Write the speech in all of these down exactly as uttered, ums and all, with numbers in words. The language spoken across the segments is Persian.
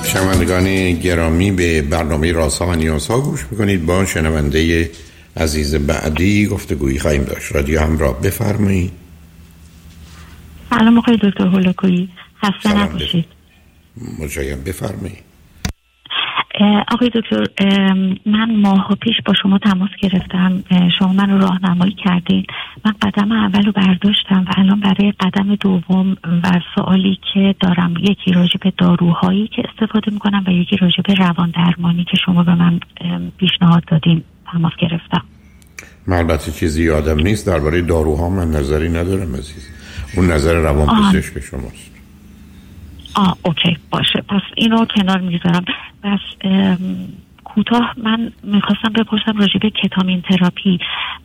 شنوندگان گرامی، به برنامه رازها و نیازها گوش میکنید. با شنونده عزیز بعدی گفتگویی خواهیم داشت. رادیو همراه، بفرمایید. سلام آقای دکتر هولکویی، خسته نباشید. مجایم، بفرمایید. آقای دکتر، من ماه پیش با شما تماس گرفتم، شما من رو راهنمایی کردین. من قدم اول رو برداشتم و الان برای قدم دوم و سوالی که دارم، یکی راجع به داروهایی که استفاده میکنم و یکی راجع به روان درمانی که شما به من پیشنهاد دادین تماس گرفتم. من البته چیزی یادم نیست درباره داروها، من نظری ندارم عزیز. اون نظر روان پزشک شماست. آه اوکی باشه، پس اینو کنار میذارم. پس کوتاه من میخواستم بپرسم راجع به کتامین تراپی.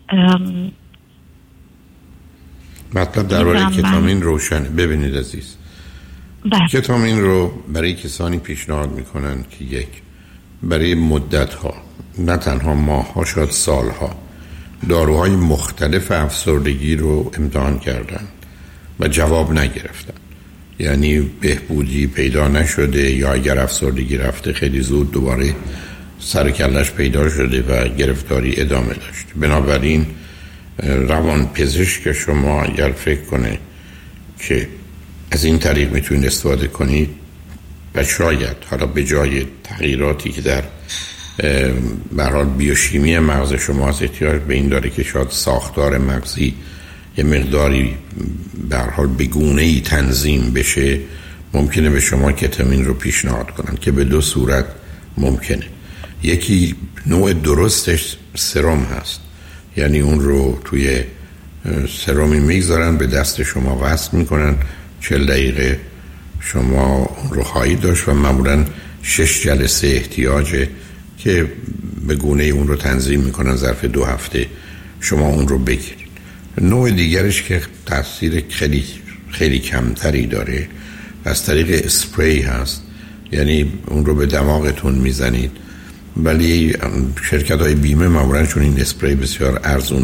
مطلب درباره کتامین روشنه. ببینید عزیز، بله. کتامین رو برای کسانی پیشنهاد میکنن که یک، برای مدت ها، نه تنها ماه ها، شاید سال ها، داروهای مختلف افسردگی رو امتحان کردن و جواب نگرفتن، یعنی بهبودی پیدا نشده، یا اگر افسردگی رفته خیلی زود دوباره سر کلش پیدا شده و گرفتاری ادامه داشت. بنابراین روان پزشک شما اگر فکر کنه که از این طریق میتونید استفاده کنید و شاید حالا به جای تغییراتی که در به هر حال بیوشیمی مغز شما از احتیاج به این داره که شاید ساختار مغزی یه مقداری به هر حال به گونه‌ای تنظیم بشه، ممکنه به شما کتامین رو پیشنهاد کنن که به دو صورت ممکنه. یکی نوع درستش سرم هست، یعنی اون رو توی سرمی میگذارن، به دست شما وصل میکنن، چهل دقیقه شما اون رو خواهید داشت و معمولا شش جلسه احتیاجه که به گونه اون رو تنظیم میکنن، ظرف دو هفته شما اون رو بگیرید. نوع دیگرش که تاثیر خیلی خیلی کمتری داره از طریق اسپری هست، یعنی اون رو به دماغتون میزنید، ولی شرکت های بیمه معمولا چون این اسپری بسیار ارزون